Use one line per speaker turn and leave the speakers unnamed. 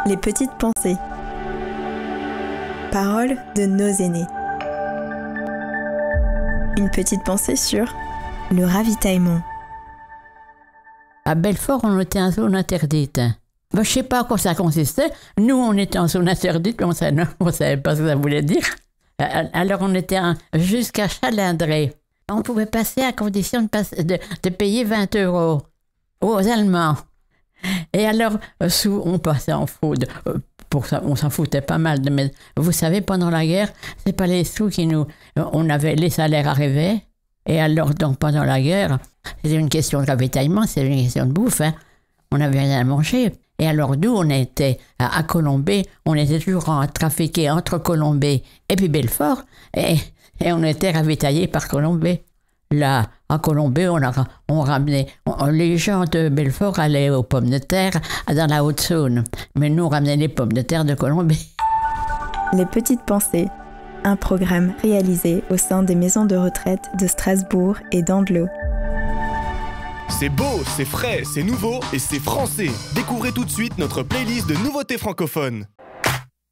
Les petites pensées. Paroles de nos aînés. Une petite pensée sur le ravitaillement.
À Belfort, on était en zone interdite. Je ne sais pas à quoi ça consistait. Nous, on était en zone interdite, mais on ne savait pas ce que ça voulait dire. Alors, on était jusqu'à Chalindré. On pouvait passer à condition de payer 20 € aux Allemands. Et alors, on passait en fraude. Pour ça, on s'en foutait pas mal. Mais vous savez, pendant la guerre, c'est pas les sous qui nous... On avait les salaires arrivés. Et alors, donc, pendant la guerre, c'était une question de ravitaillement, c'était une question de bouffe. Hein. On n'avait rien à manger. Et alors, nous, on était à Colombey, on était toujours trafiqués entre Colombey et puis Belfort. Et on était ravitaillés par Colombey. Là, à Colombey, on ramenait... les gens de Belfort allaient aux pommes de terre dans la Haute-Saône. Mais nous, on ramenait les pommes de terre de Colombey.
Les petites pensées. Un programme réalisé au sein des maisons de retraite de Strasbourg et d'Andlau.
C'est beau, c'est frais, c'est nouveau et c'est français. Découvrez tout de suite notre playlist de nouveautés francophones.